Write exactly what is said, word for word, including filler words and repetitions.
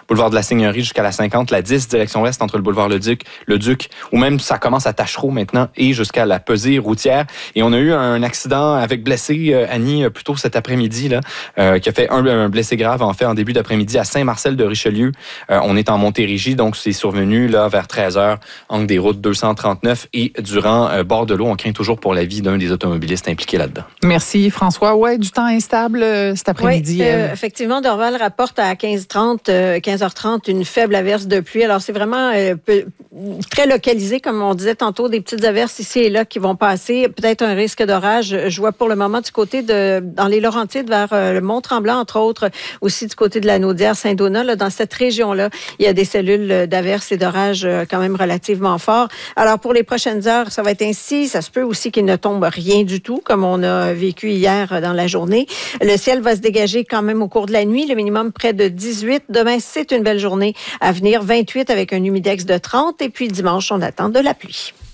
boulevard de la Seigneurie jusqu'à la cinquante, la dix, direction ouest, entre le boulevard Le Duc, le Duc, ou même ça commence à Tachereau maintenant, et jusqu'à la pesée routière. Et on a eu un accident avec blessé, euh, Annie, euh, plus tôt cet après-midi, là, euh, qui a fait un, un blessé grave, en fait, en début d'après-midi à Saint-Marcel-de-Richelieu. Euh, on est en Montérégie, donc c'est survenu là vers treize heures, angle des routes deux cent trente-neuf et durant euh, bord de l'eau. On craint toujours pour la vie d'un des automobilistes impliqués là-dedans. Merci, François. Ouais, du temps instable euh, cet après-midi. Oui, euh, effectivement, Dorval rapporte à quinze heures trente une faible averse de pluie. Alors, c'est vraiment euh, peu, très localisé, comme on disait tantôt, des petites averses ici et là qui vont passer. Peut-être un risque d'orage. Je vois pour le moment du côté de, dans les Laurentides, vers euh, le Mont-Tremblant, entre autres, aussi du côté de la Naudière, Saint-Donat, là, dans cette région-là, il y a des cellules d'averses et d'orages euh, quand même relativement forts. Alors, pour les prochaines heures, ça va être ainsi. Ça se peut aussi qu'il ne tombe rien du tout, comme on a vécu hier dans la journée. Le ciel va se dégager quand même au cours de la nuit. Le minimum près de dix-huit. Demain, c'est une belle journée à venir. vingt-huit avec un humidex de trente. Et puis dimanche, on attend de la pluie.